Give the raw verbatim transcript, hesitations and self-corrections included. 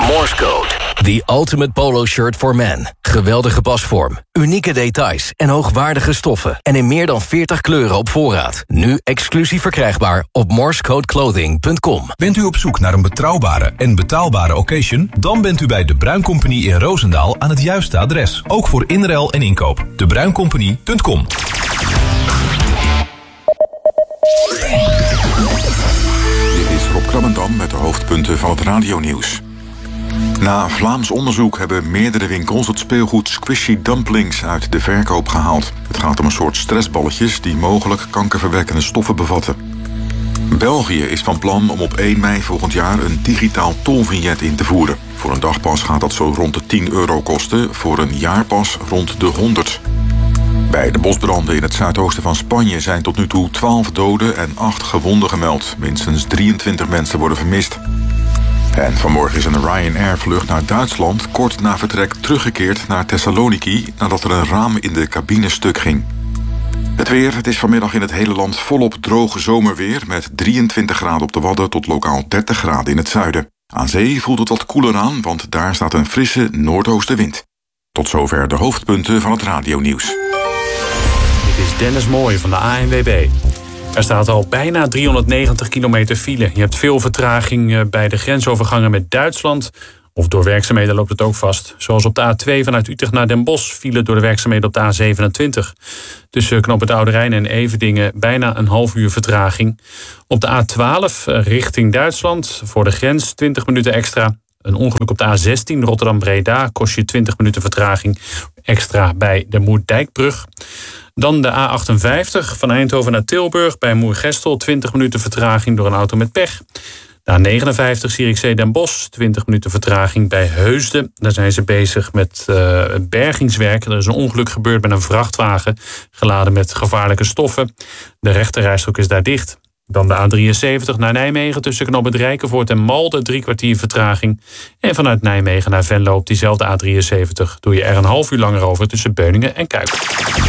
Morse Code. The ultimate polo shirt for men. Geweldige pasvorm, unieke details en hoogwaardige stoffen. En in meer dan veertig kleuren op voorraad. Nu exclusief verkrijgbaar op morsecodeclothing punt com. Bent u op zoek naar een betrouwbare en betaalbare occasion? Dan bent u bij De Bruin Company in Roosendaal aan het juiste adres. Ook voor inruil en inkoop. de bruin company punt com. Dit is Rob Krabbendam met de hoofdpunten van het radionieuws. Na Vlaams onderzoek hebben meerdere winkels het speelgoed Squishy Dumplings uit de verkoop gehaald. Het gaat om een soort stressballetjes die mogelijk kankerverwekkende stoffen bevatten. België is van plan om op één mei volgend jaar een digitaal tolvignet in te voeren. Voor een dagpas gaat dat zo rond de tien euro kosten, voor een jaarpas rond de honderd. Bij de bosbranden in het zuidoosten van Spanje zijn tot nu toe twaalf doden en acht gewonden gemeld. Minstens drieëntwintig mensen worden vermist. En vanmorgen is een Ryanair-vlucht naar Duitsland kort na vertrek teruggekeerd naar Thessaloniki nadat er een raam in de cabine stuk ging. Het weer, het is vanmiddag in het hele land volop droge zomerweer met drieëntwintig graden op de Wadden tot lokaal dertig graden in het zuiden. Aan zee voelt het wat koeler aan, want daar staat een frisse noordoostenwind. Tot zover de hoofdpunten van het radionieuws. Dit is Dennis Mooij van de A N W B. Er staat al bijna driehonderdnegentig kilometer file. Je hebt veel vertraging bij de grensovergangen met Duitsland. Of door werkzaamheden loopt het ook vast. Zoals op de A twee vanuit Utrecht naar Den Bosch file door de werkzaamheden op de A zevenentwintig. Tussen knooppunt Oude Rijn en Everdingen bijna een half uur vertraging. Op de A twaalf richting Duitsland voor de grens twintig minuten extra. Een ongeluk op de A zestien Rotterdam-Breda kost je twintig minuten vertraging extra bij de Moerdijkbrug. Dan de A achtenvijftig van Eindhoven naar Tilburg bij Moergestel, twintig minuten vertraging door een auto met pech. De A negenenvijftig Zierikzee Den Bosch, twintig minuten vertraging bij Heusden. Daar zijn ze bezig met uh, bergingswerk. Er is een ongeluk gebeurd met een vrachtwagen geladen met gevaarlijke stoffen. De rechterrijstrook is daar dicht. Dan de A drieënzeventig naar Nijmegen tussen knooppunt Rijkenvoort en Malden, drie kwartier vertraging. En vanuit Nijmegen naar Venlo op diezelfde A drieënzeventig doe je er een half uur langer over tussen Beuningen en Kuik.